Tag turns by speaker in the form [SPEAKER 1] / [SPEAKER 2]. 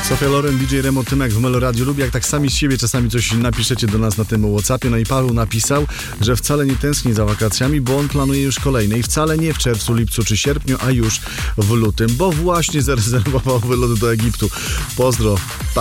[SPEAKER 1] Sofia Loren, DJ Remo Tymek w Meloradiu. Lubię, jak tak sami z siebie czasami coś napiszecie do nas na tym WhatsAppie. No i Paweł napisał, że wcale nie tęskni za wakacjami, bo on planuje już kolejne. I wcale nie w czerwcu, lipcu czy sierpniu, a już w lutym, bo właśnie zarezerwował wylot do Egiptu. Pozdro.